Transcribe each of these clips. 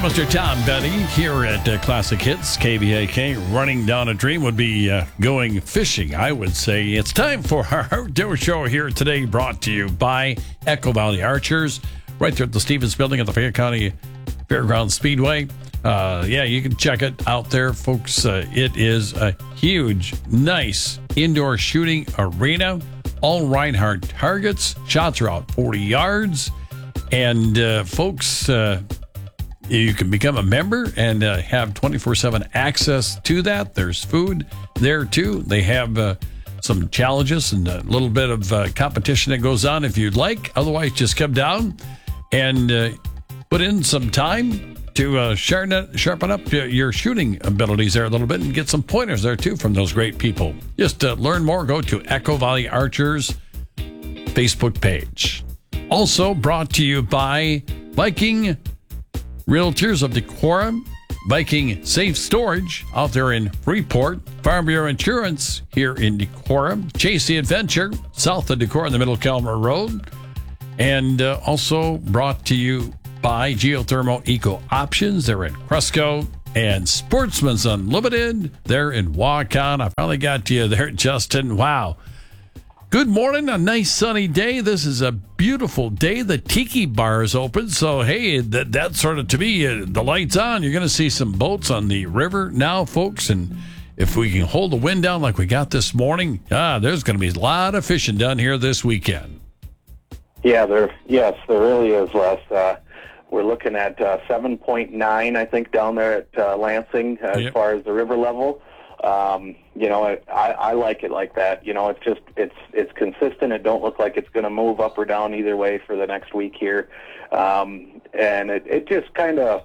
Mr. Tom Benny here at Classic Hits, KBAK. Running down a dream would be going fishing, I would say. It's time for our outdoor show here today, brought to you by Echo Valley Archers, right there at the Stevens Building at the Fayette County Fairgrounds Speedway. You can check it out there, folks. It is a huge, nice indoor shooting arena. All Reinhardt targets. Shots are out 40 yards. And, folks, you can become a member and have 24/7 access to that. There's food there, too. They have some challenges and a little bit of competition that goes on if you'd like. Otherwise, just come down and put in some time to sharpen up your shooting abilities there a little bit and get some pointers there, too, from those great people. Just to learn more, go to Echo Valley Archers Facebook page. Also brought to you by Viking Realtors of Decorum, Viking Safe Storage out there in Freeport, Farm Bureau Insurance here in Decorum, Chase the Adventure south of Decorum, the Middle Kelmer Road, and also brought to you by Geothermal Eco Options. They're in Cresco, and Sportsman's Unlimited. They're in Waukon. I finally got to you there, Justin. Wow. Good morning, a nice sunny day. This is a beautiful day. The Tiki Bar is open, so hey, that's sort of, to me, the light's on. You're going to see some boats on the river now, folks, and if we can hold the wind down like we got this morning, there's going to be a lot of fishing done here this weekend. Yeah, there really is, Les. We're looking at 7.9, I think, down there at Lansing as far as the river level. I like it like that. It's consistent. It don't look like it's going to move up or down either way for the next week here. And it just kind of,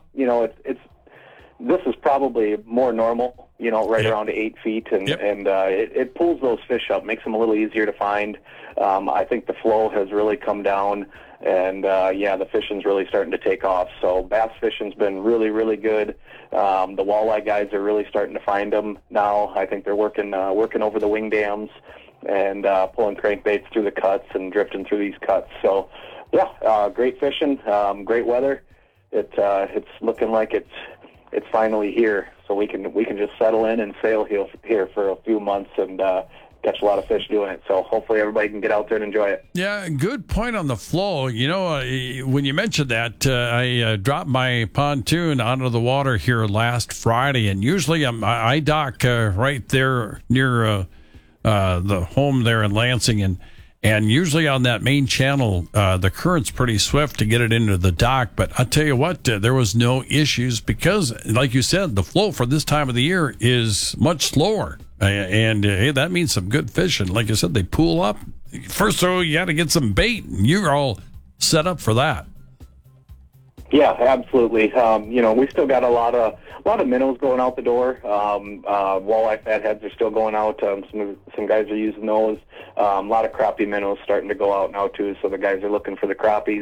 this is probably more normal, around 8 feet. And it pulls those fish up, makes them a little easier to find. I think the flow has really come down. And, the fishing's really starting to take off. So bass fishing's been really, really good. The walleye guys are really starting to find them now. I think they're working over the wing dams and pulling crankbaits through the cuts and drifting through these cuts. So, great fishing, great weather. It's looking like it's finally here. So we can just settle in and sail here for a few months and catch a lot of fish doing it. So hopefully everybody can get out there and enjoy it. Yeah, good point on the flow. When you mentioned that, I dropped my pontoon onto the water here last Friday, and usually I dock right there near the home there in Lansing, and usually on that main channel, the current's pretty swift to get it into the dock. But I'll tell you what, there was no issues because, like you said, the flow for this time of the year is much slower. And that means some good fishing. Like I said, they pool up. First throw, you got to get some bait, and you're all set up for that. Yeah, absolutely. We still got a lot of minnows going out the door. Walleye fatheads are still going out. Some guys are using those. A lot of crappie minnows starting to go out now too. So the guys are looking for the crappies.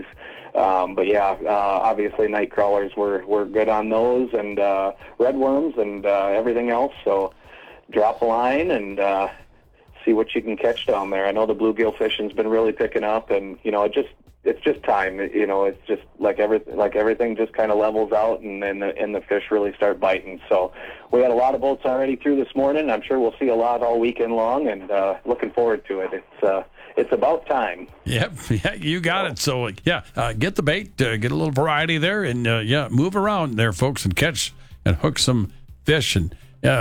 Obviously night crawlers were good on those, and redworms and everything else. So drop a line and see what you can catch down there. I know the bluegill fishing's been really picking up, and it's just time. It's just like everything just kind of levels out, and the fish really start biting. So we had a lot of boats already through this morning. I'm sure we'll see a lot all weekend long, and looking forward to it. It's about time. Yep, yeah, you got it. So get the bait, get a little variety there, and move around there, folks, and catch and hook some fish. And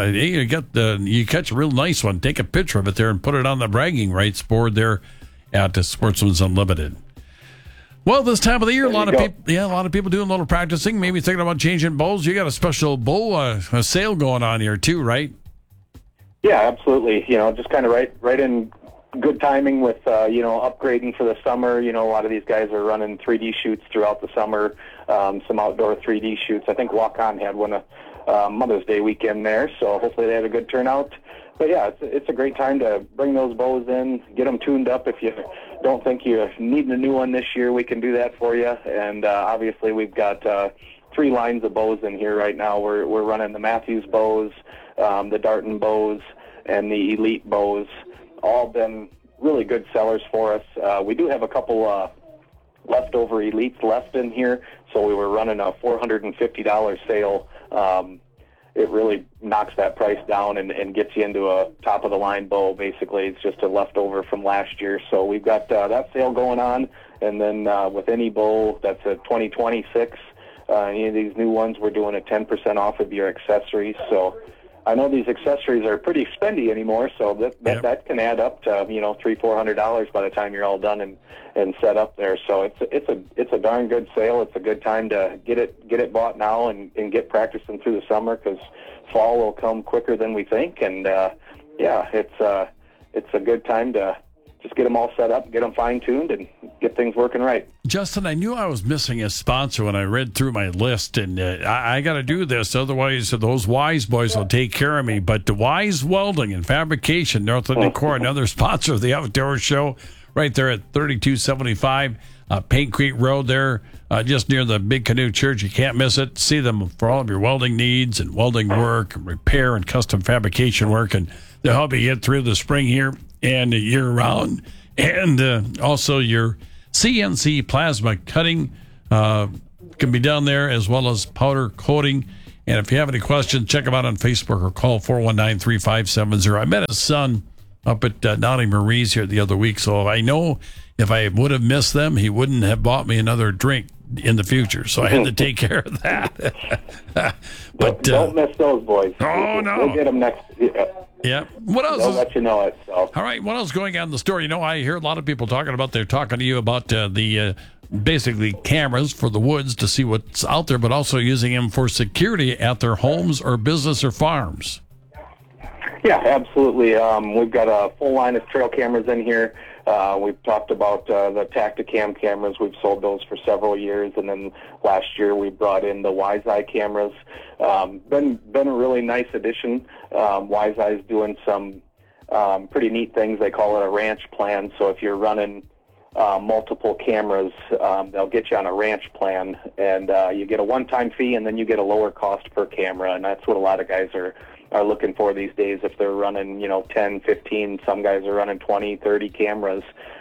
you catch a real nice one. Take a picture of it there and put it on the bragging rights board there at the Sportsman's Unlimited. Well, this time of the year, a lot of people doing a little practicing, maybe thinking about changing bows. You got a special bow sale going on here too, right? Yeah, absolutely. Just kind of right in good timing with upgrading for the summer. A lot of these guys are running 3D shoots throughout the summer, some outdoor 3D shoots. I think Waukon had one Mother's Day weekend there, so hopefully they had a good turnout. But it's a great time to bring those bows in, get them tuned up. If you don't think you need a new one this year, we can do that for you. And obviously we've got 3 lines of bows in here right now. We're running the Matthews bows, the Darton bows, and the Elite bows. All been really good sellers for us. We do have a couple leftover Elites left in here, so we were running a $450 sale. It really knocks that price down and gets you into a top-of-the-line bow, basically. It's just a leftover from last year. So we've got that sale going on, and then with any bow that's a 2026, any of these new ones, we're doing a 10% off of your accessories. So I know these accessories are pretty spendy anymore, so that can add up to $300-$400 by the time you're all done and set up there. So it's a darn good sale. It's a good time to get it bought now and get practicing through the summer, because fall will come quicker than we think. And it's a good time to just get them all set up, get them fine-tuned, and get things working right. Justin, I knew I was missing a sponsor when I read through my list, and I got to do this. Otherwise, those Wise boys will take care of me. But the Wise Welding and Fabrication, Northland Decor, another sponsor of the Outdoor Show, right there at 3275 Paint Creek Road there, just near the Big Canoe Church. You can't miss it. See them for all of your welding needs and welding work, and repair and custom fabrication work, and they'll help you get through the spring here and year-round. And also your CNC plasma cutting can be done there, as well as powder coating. And if you have any questions, check them out on Facebook or call 419-3570. I met his son up at Donnie Marie's here the other week, so I know if I would have missed them, he wouldn't have bought me another drink in the future. So I had to take care of that. But don't miss those boys. Oh, no. We'll get them next. Yeah. What else? They'll let you know it. So. All right. What else going on in the store? I hear a lot of people talking about. They're talking to you about the basically cameras for the woods to see what's out there, but also using them for security at their homes or business or farms. Yeah, absolutely. We've got a full line of trail cameras in here. We've talked about the Tacticam cameras. We've sold those for several years, and then last year we brought in the WiseEye cameras. Been a really nice addition. WiseEye's doing some pretty neat things. They call it a ranch plan. So if you're running multiple cameras, they'll get you on a ranch plan, and you get a one-time fee, and then you get a lower cost per camera, and that's what a lot of guys are looking for these days. If they're running 10, 15, some guys are running 20, 30 cameras,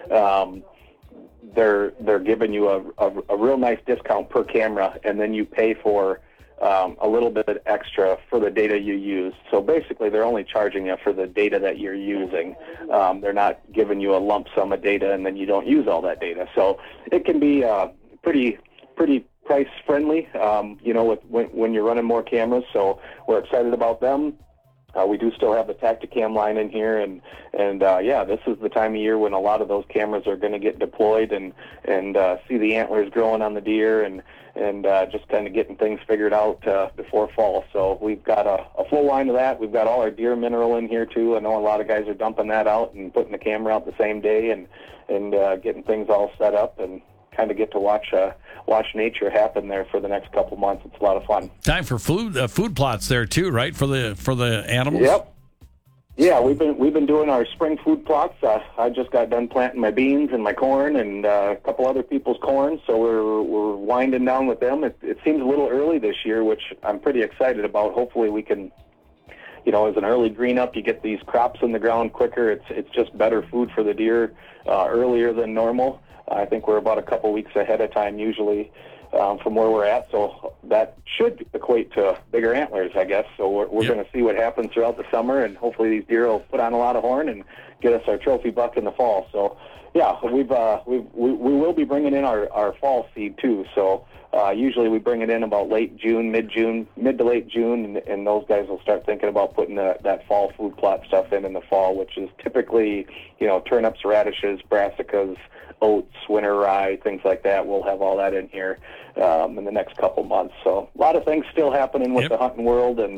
they're giving you a real nice discount per camera, and then you pay for a little bit extra for the data you use. So basically they're only charging you for the data that you're using. They're not giving you a lump sum of data and then you don't use all that data. So it can be pretty price friendly, when you're running more cameras. So we're excited about them. We do still have the Tacticam line in here, and this is the time of year when a lot of those cameras are going to get deployed and see the antlers growing on the deer and just kind of getting things figured out before fall. So we've got a full line of that. We've got all our deer mineral in here too. I know a lot of guys are dumping that out and putting the camera out the same day and getting things all set up and kind of get to watch nature happen there for the next couple months. It's a lot of fun. Time for food plots there too, right? For the animals. Yep. Yeah, we've been doing our spring food plots. I just got done planting my beans and my corn and a couple other people's corn, so we're winding down with them. It seems a little early this year, which I'm pretty excited about. Hopefully we can, as an early green up, you get these crops in the ground quicker. It's just better food for the deer earlier than normal. I think we're about a couple weeks ahead of time usually from where we're at, so that should equate to bigger antlers, I guess. So we're going to see what happens throughout the summer, and hopefully these deer will put on a lot of horn and get us our trophy buck in the fall. So yeah, we will be bringing in our fall seed too. So usually we bring it in about mid to late June, and those guys will start thinking about putting that fall food plot stuff in the fall, which is typically turnips, radishes, brassicas, oats, winter rye, things like that. We'll have all that in here in the next couple months. So a lot of things still happening with the hunting world, and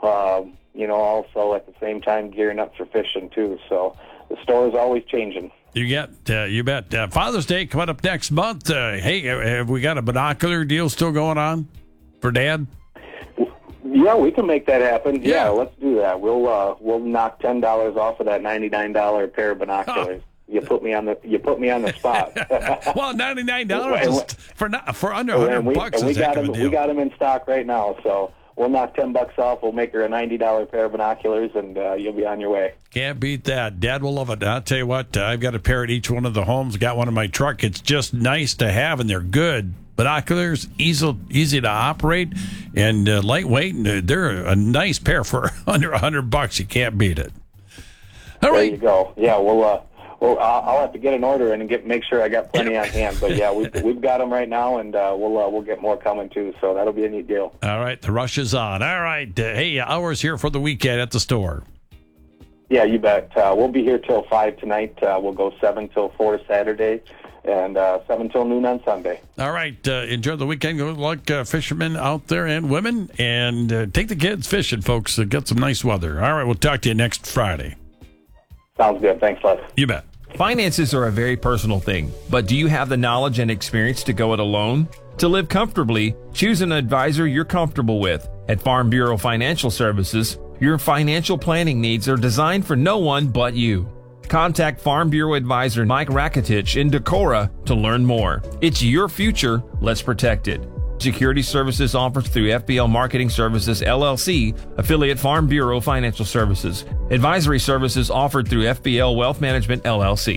also at the same time gearing up for fishing too. So the store is always changing. You bet. Father's Day coming up next month. Hey, have we got a binocular deal still going on for Dad? Yeah, we can make that happen. Yeah, let's do that. We'll knock $10 off of that $99 pair of binoculars. Oh. You put me on the spot. Well, $99 for under $100 bucks. We got them in stock right now. So we'll knock $10 off. We'll make her a $90 pair of binoculars, and you'll be on your way. Can't beat that. Dad will love it. I'll tell you what, I've got a pair at each one of the homes. Got one in my truck. It's just nice to have, and they're good. Binoculars, easy to operate, and lightweight. And they're a nice pair for under $100. You can't beat it. All right. There you go. Yeah, well, I'll have to get an order and make sure I got plenty on hand. But yeah, we've got them right now, and we'll get more coming too. So that'll be a neat deal. All right, the rush is on. All right, hey, hours here for the weekend at the store. Yeah, you bet. We'll be here till 5 tonight. We'll go 7 till 4 Saturday, and 7 till noon on Sunday. All right, enjoy the weekend. Good luck, fishermen out there and women, and take the kids fishing, folks. Get some nice weather. All right, we'll talk to you next Friday. Sounds good. Thanks, Les. You bet. Finances are a very personal thing, but do you have the knowledge and experience to go it alone? To live comfortably, choose an advisor you're comfortable with. At Farm Bureau Financial Services, your financial planning needs are designed for no one but you. Contact Farm Bureau Advisor Mike Rakitich in Decorah to learn more. It's your future. Let's protect it. Security services offered through FBL Marketing Services, LLC, affiliate Farm Bureau Financial Services. Advisory services offered through FBL Wealth Management, LLC.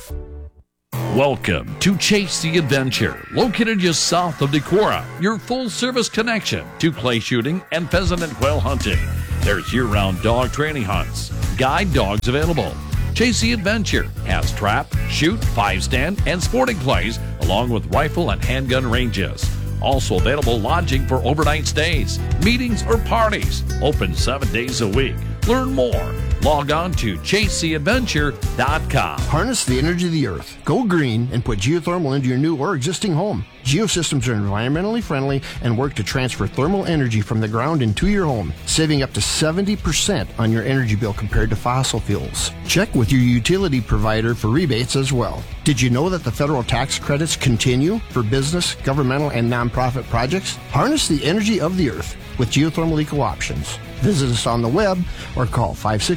Welcome to Chase the Adventure, located just south of Decorah, your full-service connection to clay shooting and pheasant and quail hunting. There's year-round dog training hunts, guide dogs available. Chase the Adventure has trap, shoot, 5-stand, and sporting plays, along with rifle and handgun ranges. Also available lodging for overnight stays, meetings, or parties. Open 7 days a week. Learn more. Log on to chasetheadventure.com. Harness the energy of the earth. Go green and put geothermal into your new or existing home. Geosystems are environmentally friendly and work to transfer thermal energy from the ground into your home, saving up to 70% on your energy bill compared to fossil fuels. Check with your utility provider for rebates as well. Did you know that the federal tax credits continue for business, governmental, and nonprofit projects? Harness the energy of the earth with geothermal eco options. Visit us on the web or call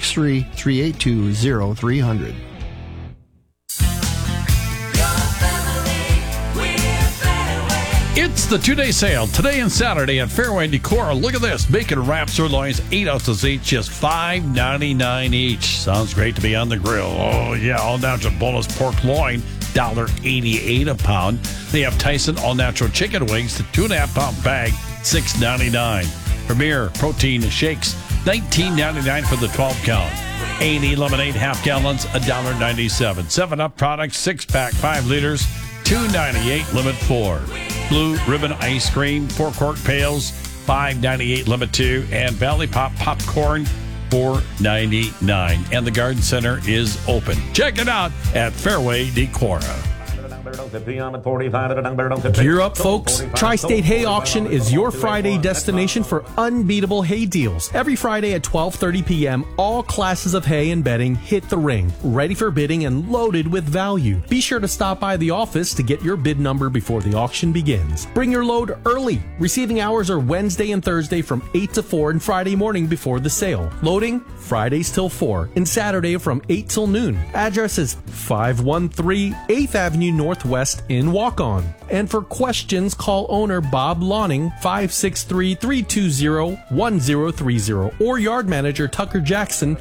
563-382-0300. It's the 2-day sale today and Saturday at Fairway Decorah. Look at this. Bacon wrap sirloins, 8 ounces each, just $5.99 each. Sounds great to be on the grill. Oh, yeah. All natural boneless pork loin, $1.88 a pound. They have Tyson all natural chicken wings, the 2.5 pound bag, $6.99. Premier protein shakes, $19.99 for the 12 count. A&E lemonade half gallons, $1.97. 7-Up products, 6-pack, 5 liters, $2.98 limit 4. Blue Ribbon ice cream, 4-quart pails, $5.98 limit 2, and Valley Pop popcorn, $4.99. And the garden center is open. Check it out at Fairway Decorah. Gear up, folks. Tri-State Hay Auction is your Friday destination for unbeatable hay deals. Every Friday at 12:30 p.m., all classes of hay and bedding hit the ring, ready for bidding and loaded with value. Be sure to stop by the office to get your bid number before the auction begins. Bring your load early. Receiving hours are Wednesday and Thursday from 8 to 4 and Friday morning before the sale. Loading, Fridays till 4 and Saturday from 8 till noon. Address is 513 8th Avenue Northwest in Walk-On. And for questions, call owner Bob Lawning, 563-320-1030, or yard manager Tucker Jackson,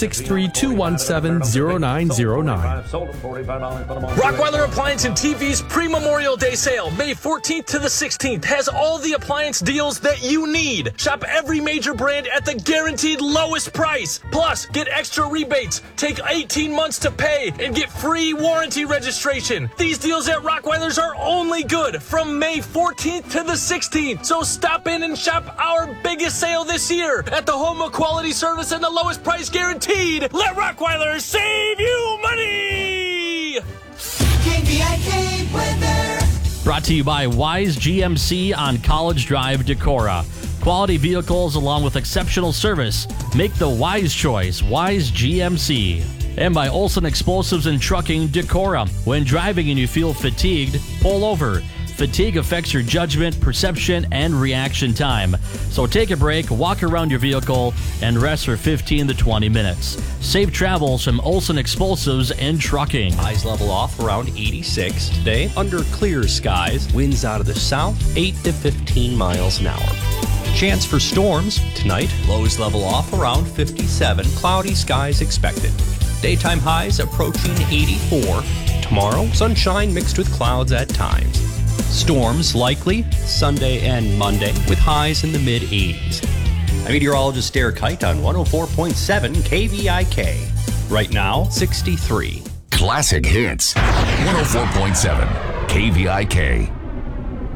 563-217-0909. Rockweiler Appliance and TV's pre-Memorial Day sale, May 14th to the 16th, has all the appliance deals that you need. Shop every major brand at the guaranteed lowest price. Plus, get extra rebates, take 18 months to pay, and get free warranty registration. These deals at Rockweiler's are only good from May 14th to the 16th. So stop in and shop our biggest sale this year at the home of quality service and the lowest price guaranteed. Let Rockweiler save you money! KVIK weather. Brought to you by Wise GMC on College Drive, Decorah. Quality vehicles along with exceptional service. Make the wise choice, Wise GMC. And by Olson Explosives and Trucking, Decorah. When driving and you feel fatigued, pull over. Fatigue affects your judgment, perception, and reaction time. So take a break, walk around your vehicle, and rest for 15 to 20 minutes. Safe travels from Olson Explosives and Trucking. Highs level off around 86 today. Under clear skies, winds out of the south, 8 to 15 miles an hour. Chance for storms tonight. Lows level off around 57. Cloudy skies expected. Daytime highs approaching 84. Tomorrow, sunshine mixed with clouds at times. Storms likely Sunday and Monday with highs in the mid-80s. I'm meteorologist Derek Kite on 104.7 KVIK. Right now, 63. Classic Hits, 104.7 KVIK.